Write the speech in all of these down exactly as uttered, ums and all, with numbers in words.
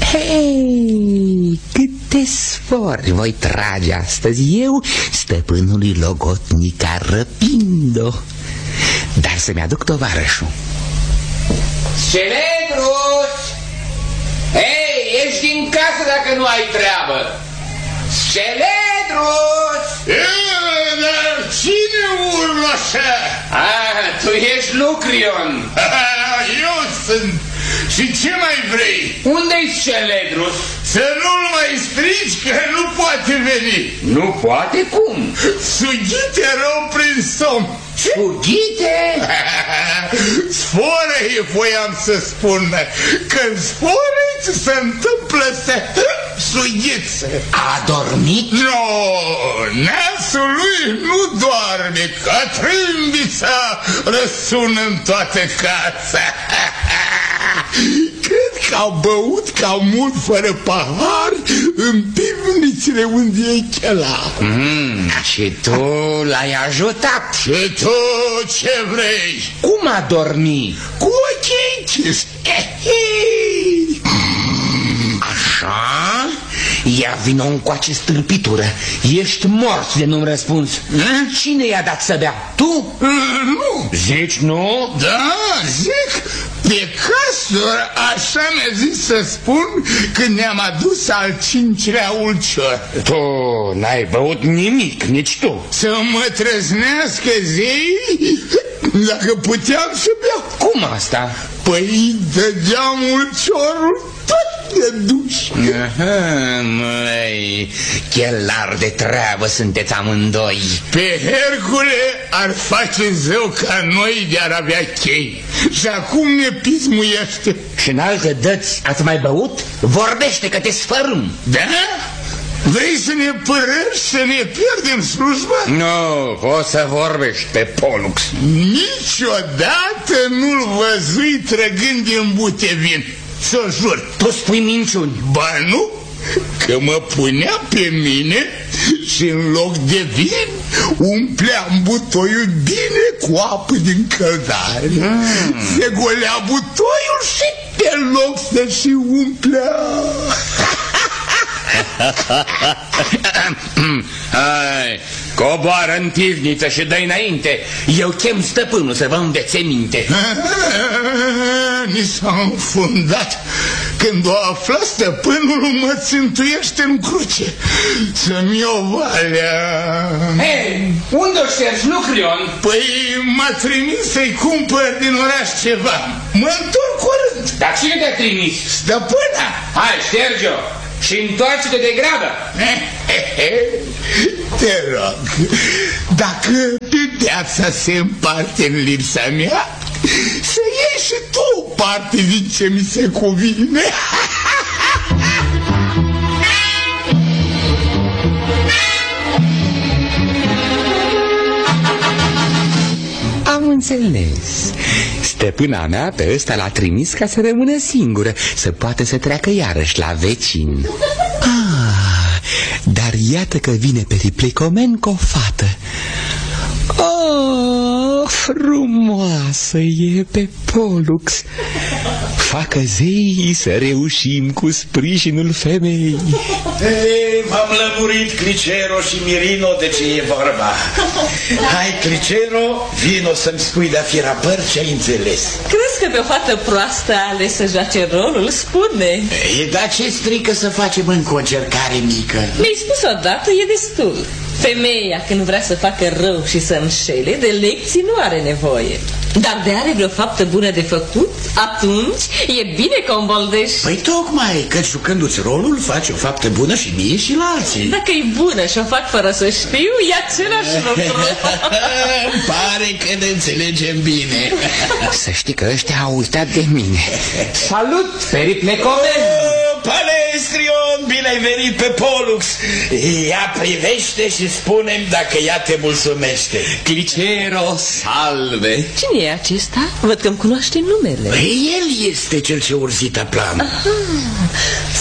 Hei, câte sfori voi trage astăzi eu, stăpânului Logotnica Răpindo. Dar să-mi aduc tovarășul. Sceledrus! Hei, ești din casă dacă nu ai treabă. Sceledrus! E, dar cine urlă așa? Ah, tu ești Lucrion. Eu sunt. Și ce mai vrei? Unde-i Sceledrus? Să nu-l mai strici că nu poate veni. Nu poate? Cum? Sughite rău prin somn. Sughite? Sforăi voiam să spun. Când sforăi se întâmplă să sughiți. A dormit? Nu, nasul lui nu doarme, că trâmbița răsună în toată casa. Cred că au băut cam mult fără pahar în pivnițele unde e chelar. Mm, și tu l-ai ajutat. Și tu ce vrei? Cum a dormit? Cu ochii închiși. Așa? Ia vino încoace, stâlpitură. Ești mort de nu-mi răspunzi. Hmm? Cine i-a dat să bea? Tu? Nu. Zici nu? Da, zic. Pe Castor așa mi-a zis să spun când ne-am adus al cincilea ulcior. Tu n-ai băut nimic, nici tu. Să mă trăznească zei dacă puteam să beau. Cum asta? Păi dădeam ulciorul tot de duș. Aha, măi, chelar de treabă sunteți amândoi. Pe Hercule ar face zău ca noi de-ar avea chei. Și acum ne pismuiește. Și în alte dăți ați mai băut? Vorbește că te sfărâm. Da? Vrei să ne părăși, să ne pierdem slujba? Nu, poți să vorbești pe Polux. Niciodată nu-l văzui trăgând din bute vin. Să jur. Tu spui minciuni. Ba nu, că mă punea pe mine și în loc de vin umpleam butoiul bine cu apă din căldare. mm. Se golea butoiul și pe loc să și umplea. Hai, coboară în pivniță și dă-i înainte. Eu chem stăpânul să vă învețe minte. Ni s-a înfundat. Când o afla stăpânul, mă țintuiește în cruce să-mi iau valea. Hei, unde o ștergi, Lucrion? Păi m-a trimis să-i cumpăr din oraș ceva. Mă întorc curând. Dar cine te-a trimis? Stăpâna. Hai, șterge-o și întoarce-te de grabă. Te rog, dacă pedeapsa se împarte în lipsa mea, să iei și tu o parte din ce mi se cuvine. Am înțeles. Stăpâna mea pe ăsta l-a trimis ca să rămână singură, să poată să treacă iarăși la vecin. Ah, dar iată că vine pe Riplecomen cu o fată. Oh, frumoasă e pe Polux. Facă zei să reușim cu sprijinul femeii. V-am lămurit, Clicero și Mirino, de ce e vorba. Hai, Clicero, vino să-mi spui de-a firapăr ce-ai înțeles. Crezi că pe o fată proastă a ales să joace rolul? Spune. E, dar ce strică să facem încă o încercare mică? Mi-ai spus odată, e destul. Femeia, când vrea să facă rău și să înșele, de lecții nu are nevoie. Dar de are vreo faptă bună de făcut, atunci e bine că o îmboldești. Păi tocmai, că jucându-ți rolul faci o faptă bună și mie și la alții. Dacă e bună și o fac fără să știu, e același lucru. Pare că ne înțelegem bine. Să știi că ăștia au uitat de mine. Salut, Periplecomen! Palestrion, bine ai venit pe Polux. Ia privește și spune-mi dacă ea te mulțumește. Clicero, salve! Cine e acesta? Văd că-mi cunoaște numele. Păi el este cel ce urzita planul. Salve,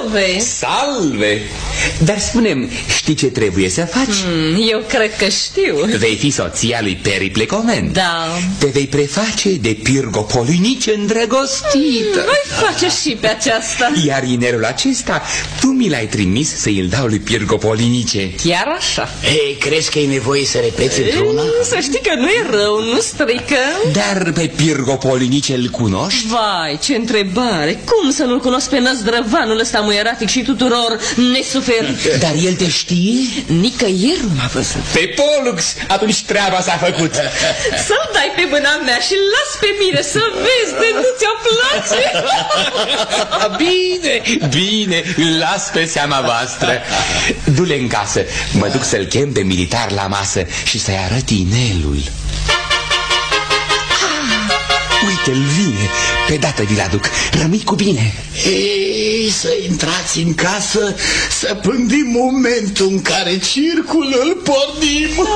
Salve! Salve! Dar spune-mi, știi ce trebuie să faci? Mm, eu cred că știu. Vei fi soția lui Periple Comen. Da. Te vei preface de Pirgopolinice îndrăgostită. Mm, voi face și pe aceasta. Iar inelul acesta, tu mi l-ai trimis să îl dau lui Pirgopolinice. Chiar așa. Ei, crezi că e nevoie să repeți într-una? Să știi că nu e rău, nu strică. Dar pe Pirgopolinice îl cunoști? Vai, ce întrebare! Cum să nu-l cunosc pe năzdrăvanul ăsta muieratic și tuturor nesuferit? Dar el te știe? Nicăieri nu m-a văzut. Pe Polux, atunci treaba s-a făcut. Să-l dai pe mâna mea și las pe mine să vezi de nu ți-o place. Bine, bine, îl las pe seama voastră. Du-le în casă, mă duc să-l chem pe militar la masă și să-i arăt inelul. Uite-l vine, pe dată vi-l aduc, rămâi cu bine. Ei, să intrați în casă, să pândim momentul în care circul îl pornim.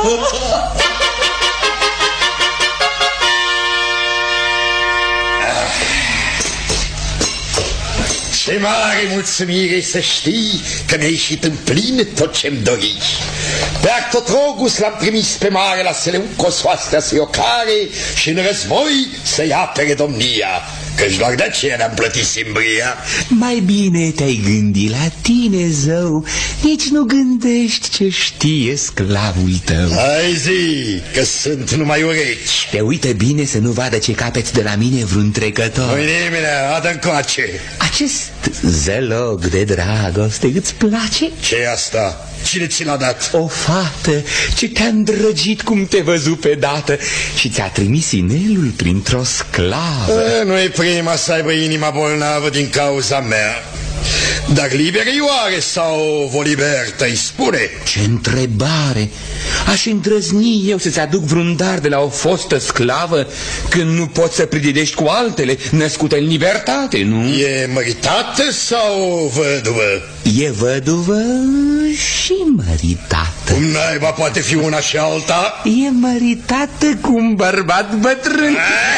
Ce mare mulțumire să știi că mi-a ieșit în plin tot ce-mi dori. Pe Artotrogus l-am trimis pe mare la Seleucos oastea să-i ocare și în război să-i apere domnia, căci doar de aceea ne-am plătit simbria. Mai bine te-ai gândit la tine, zău, nici nu gândești ce știe sclavul tău. Hai zi, că sunt numai urechi. Te uită bine să nu vadă ce capeți de la mine vreun trecător. Nu-i nimeni, adă încoace. Acest zelog de dragoste îți place? Ce-i asta? Cine ți l-a dat? O fată ce te-a îndrăgit cum te văzu pe dată și ți-a trimis inelul printr-o sclavă. Nu-i prima să aibă inima bolnavă din cauza mea. Dar liberă oare sau vă libertă, îi spune? Ce întrebare! Aș îndrăzni eu să-ți aduc vreun dar de la o fostă sclavă când nu poți să prididești cu altele născute în libertate, nu? E măritată sau văduvă? E văduvă și măritată. Cum naiba poate fi una și alta? E măritată cu un bărbat bătrân.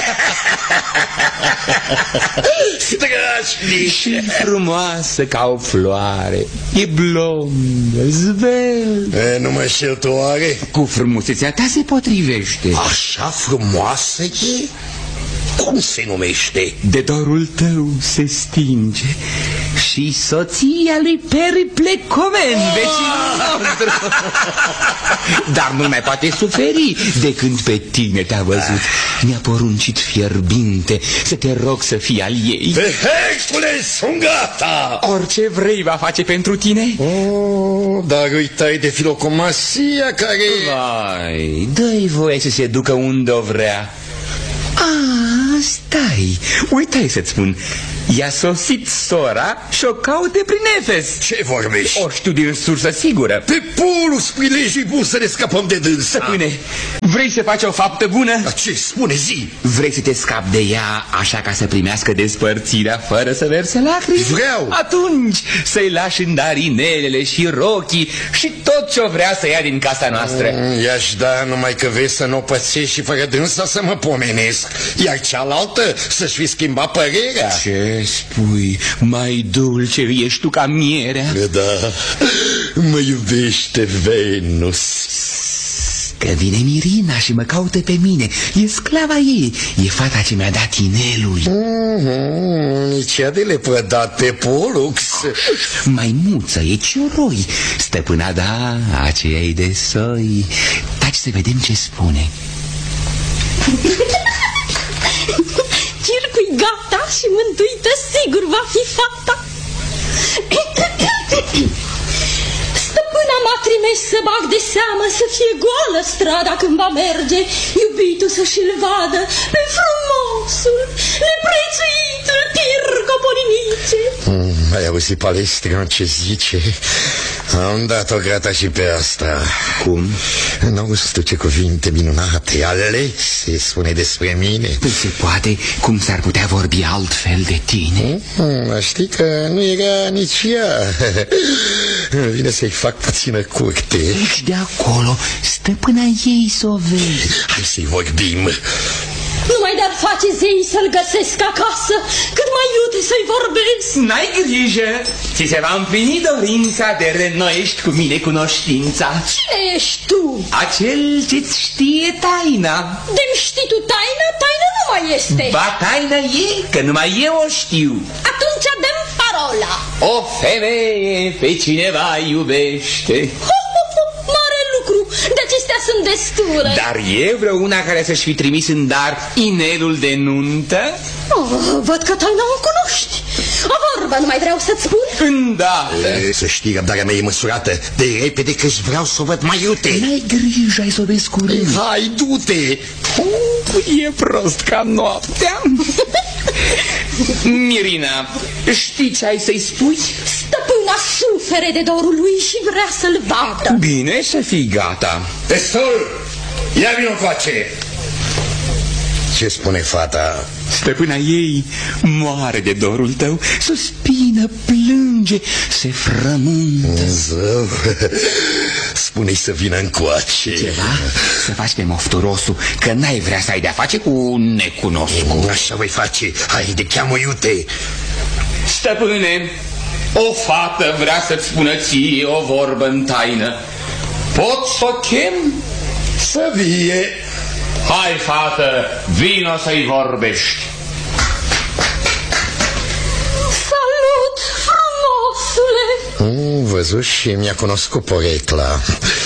Strașnic! Și frumoasă ca o floare. E blondă, zveltă. E, nu mă știu tu oare? Cu frumusețea ta se potrivește. Așa frumoasă e? Cum se numește? De dorul tău se stinge și soția lui Periple Comen, vecinul nostru. Dar nu mai poate suferi de când pe tine te-a văzut. Mi-a poruncit fierbinte să te rog să fii al ei. Pe Hercule, sunt gata! Orice vrei va face pentru tine. Oh, dar uitai de filocomasia care... Vai, dă-i voie să se ducă unde o vrea. Ah, stai, uitai să-ți spun. I-a sosit sora și o caute prin Efes. Ce vorbești? O știu din sursă sigură. Pe Polus prilejul bun să ne scăpăm de dânsa. Stăpâne, vrei să faci o faptă bună? Dar ce spune, zi? Vrei să te scapi de ea așa ca să primească despărțirea fără să verse lacrimi? Vreau. Atunci să-i lași în dar inelele și rochii și tot ce-o vrea să ia din casa noastră. mm, I-aș da numai că vei să n-o pățești și fără dânsa să mă pomenesc. Iar cealaltă să-și fi schimbat părerea. Ce spui? Mai dulce ești tu ca mierea. Da, mă iubește Venus. Că vine Mirina și mă caută pe mine. E sclava ei. E fata ce mi-a dat inelul. mm-hmm, Nici ea de le prădat pe Polux. Maimuță, e cioroi. Stăpâna, da, aceea-i de soi. Taci să vedem ce spune. Circul-i gata și mântuită sigur va fi fata. Stăpâna m-a trimis să bag de seamă să fie goală strada când va merge, iubitul să-și-l vadă pe frumosul, neprețuitul Pirgopolinice. mm, Ai auzit Palestrian ce zice? Am dat-o grata și pe asta. Cum? N-auzi tu ce cuvinte minunate, Alese spune despre mine. Păi se poate, cum s-ar putea vorbi altfel de tine? mm, Știi că nu era nici ea. Vine să-i fac puțină curte. Deci de acolo, stăpâna ei s-o vezi. Hai să-i vorbim. Numai dar face zeii să-l găsesc acasă, cât mai iute să-i vorbesc. N-ai grijă, ți se va împlini dorința de reînnoiești cu mine cunoștința. Cine ești tu? Acel ce-ți știe taina. De-mi știi tu taina? Taina nu mai este. Ba, taina e, că numai eu o știu. Atunci dăm parola. O femeie pe cineva iubește. Ho, ho, ho, mare lucru, de acestea sunt destule. Dar e vreo una care să-și fi trimis în dar inelul de nuntă? Oh, văd că taina o cunoști. O vorbă nu mai vreau să-ți spun. Îndată. E, să știi, răbdarea mea e măsurată. De repede că-și vreau să o văd mai iute. N-ai grijă, ai să o vezi curând. Hai, du-te. E prost ca noaptea. Mirina, știi ce ai să-i spui? Stăpâna sufere de dorul lui și vrea să-l vadă. Bine, să fii gata. Destul! Ia vino coace! Ce spune fata? Stăpâna ei moare de dorul tău, suspină, plânge, se frământă. Zău, spune-i să vină încoace. Ceva? Să faci pe mofturosul, că n-ai vrea să ai de-a face cu un necunoscut. Așa voi face. Haide, cheamă iute. Stăpâne, o fată vrea să-ți spună ție o vorbă în taină. Pot să o chem? Să vie. Hai, fată, vino să-i vorbești. Salut, frumosule! Mm, văzut și mi-a cunoscut porecla.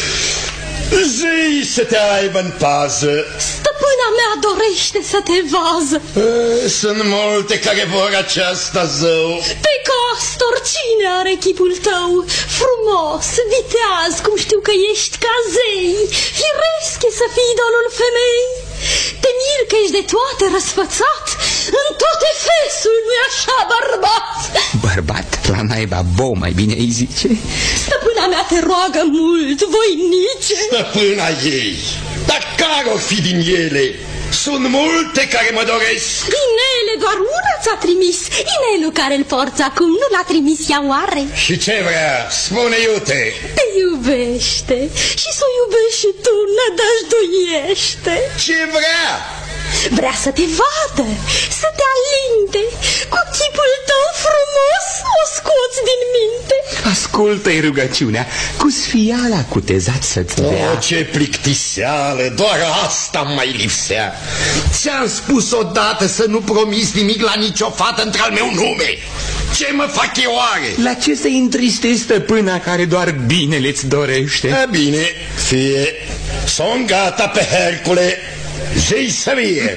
Zi să te aibă în pază. Stăpâna mea dorește să te vază. E, sunt multe care vor aceasta, zău. Pe castor, cine are chipul tău? Frumos, viteaz, cum știu că ești ca zei. Firesc e să fii idolul femei. Te mir că ești de toate răsfățat. În tot Efesul nu-i așa bărbat. Bărbat? La naiba bou, mai bine îi zice. Stăpâna mea te roagă mult, voinice. Stăpâna ei. Dar care o fi din ele? Sunt multe care mă doresc. Inele, doar una ți-a trimis. Inelul care îl porți acum nu l-a trimis ea oare? Și ce vrea? Spune iute. Te iubește și să o iubești și tu, nădăjduiește. Ce vrea? Vrea să te vadă, să te alinte. Cu chipul tău frumos o scoți din minte. Ascultă-i rugăciunea, cu sfiala cutezat să-ți dea. O, ce plictiseală, doar asta mai lipsea. Ți-am spus odată să nu promiți nimic la nicio fată între-al meu nume. Ce mă fac eu oare? La ce să întristezi stăpâna care doar binele-ți dorește? E bine, fie. Sunt gata pe Hercule. Zi să vie.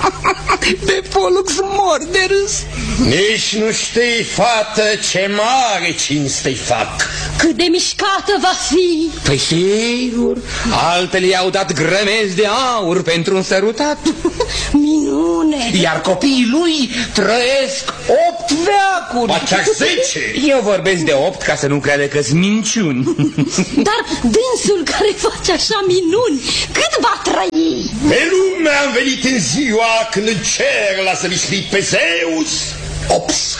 Pe Polux mor de râs. Nici nu știi, fată, ce mare cinste-i fac. Cât de mișcată va fi. Păi sigur, altele i-au dat grămezi de aur pentru un sărutat. Minune. Iar copiii lui trăiesc opt veacuri. Ba chiar zece. Eu vorbesc de opt ca să nu crede că-s minciuni. Dar dânsul care face așa minuni, cât va trăi? Pe lume am venit în ziua când în cer l-a zămislit pe Zeus. Ops.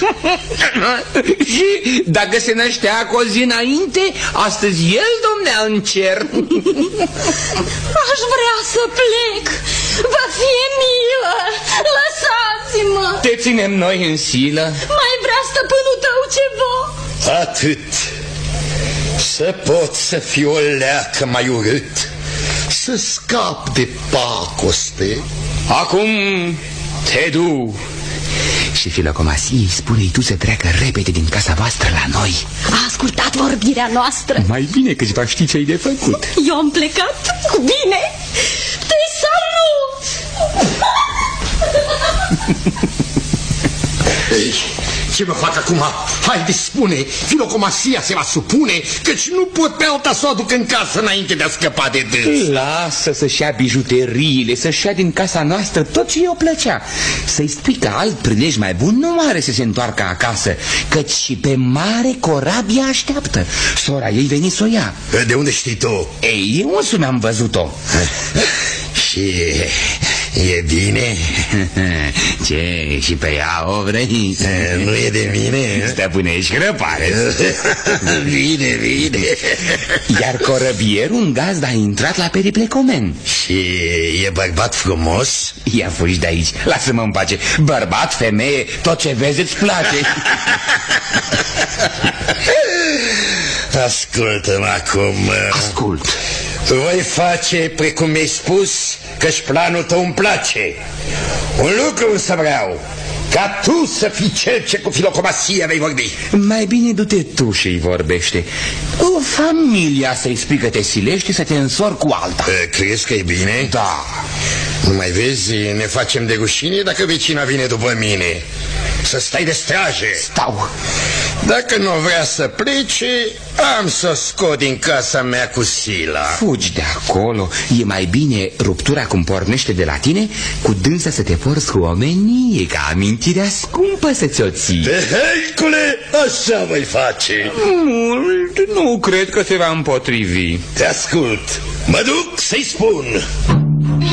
Și dacă se năștea cu o zi înainte, astăzi el domnea în cer. Aș vrea să plec. Vă fie milă. Lăsați-mă. Te ținem noi în silă. Mai vrea stăpânul tău ceva? Atât. Să pot să fiu o leacă mai urât, să scap de pacoste. Acum te du. Și Filocomasiei, spune-i tu să treacă repede din casa voastră la noi. A ascultat vorbirea noastră. Mai bine că-ți va ști ce-ai de făcut. Eu am plecat cu bine. Te salut. Ei, ce mă fac acum? Haide, spune, Filocomasia se va supune, căci nu pot pe alta să o aduc în casă înainte de a scăpa de dâns. Lasă să-și ia bijuteriile, să-și ia din casa noastră tot ce i-o plăcea. Să-i spui că alt prilej mai bun nu are să se întoarcă acasă, căci și pe mare corabia așteaptă. Sora ei veni să o ia. De unde știi tu? Ei, eu însumi am văzut-o. Și E bine? Ce, și pe ea o vrei? Nu e de mine? Stăpâne, ești crăpare. Bine, bine. Iar corăbierul în gazda a intrat la Periplecomen. Și e bărbat frumos? Ia fugi de aici, lasă-mă în pace. Bărbat, femeie, tot ce vezi îți place. Ascultă-mă acum. Ascult. Voi face precum mi-ai spus, că-și planul tău îmi place. Un lucru să vreau, ca tu să fii cel ce cu filocomasia vei vorbi. Mai bine du-te tu și-i vorbește. O familia să explică te silește să te însori cu alta. Crezi că e bine? Da. Nu mai vezi, ne facem de rușine dacă vecina vine după mine. Să stai de straje. Stau. Dacă nu vrea să plece, am să scot din casa mea cu sila. Fugi de acolo. E mai bine ruptura cum pornește de la tine, cu dânsa să te porți cu omenie, ca amintirea scumpă să ți-o ții. Hercule, așa voi face. Mult, nu cred că se va împotrivi. Te ascult. Mă duc să-i spun.